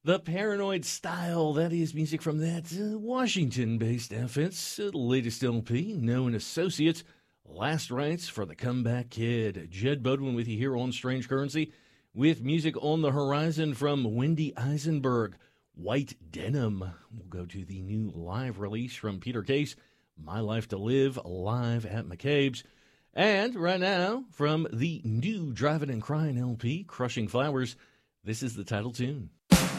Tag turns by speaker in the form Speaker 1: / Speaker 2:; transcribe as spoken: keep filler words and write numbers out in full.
Speaker 1: The Paranoid Style, that is music from that uh, Washington-based outfit's uh, latest L P, Known Associates, Last Rites for the Comeback Kid. Jed Bodwin with you here on Strange Currency, with music on the horizon from Wendy Eisenberg, White Denim. We'll go to the new live release from Peter Case, My Life to Live, live at McCabe's. And right now, from the new Driving and Crying L P, Crushing Flowers, this is the title tune.